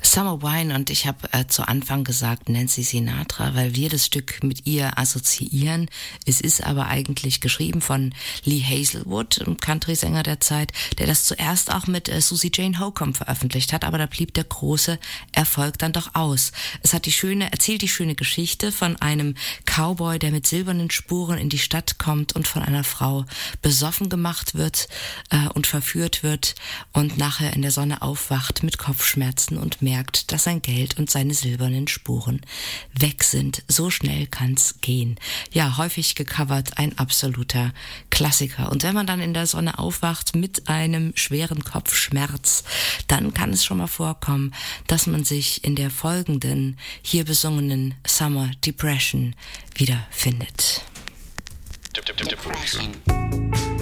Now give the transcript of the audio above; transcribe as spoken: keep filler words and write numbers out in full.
Summer Wine, und ich habe äh, zu Anfang gesagt Nancy Sinatra, weil wir das Stück mit ihr assoziieren. Es ist aber eigentlich geschrieben von Lee Hazelwood, einem Country-Sänger der Zeit, der das zuerst auch mit äh, Susie Jane Holcomb veröffentlicht hat, aber da blieb der große Erfolg dann doch aus. Es hat die schöne, erzählt die schöne Geschichte von einem Cowboy, der mit silbernen Spuren in die Stadt kommt und von einer Frau besoffen gemacht wird äh, und verführt wird und nachher in der Sonne aufwacht mit Kopfschmerzen und merkt, dass sein Geld und seine silbernen Spuren weg sind. So schnell kann's gehen. Ja, häufig gecovert, ein absoluter Klassiker. Und wenn man dann in der Sonne aufwacht mit einem schweren Kopfschmerz, dann kann es schon mal vorkommen, dass man sich in der folgenden, hier besungenen Summer Depression wiederfindet. Depression.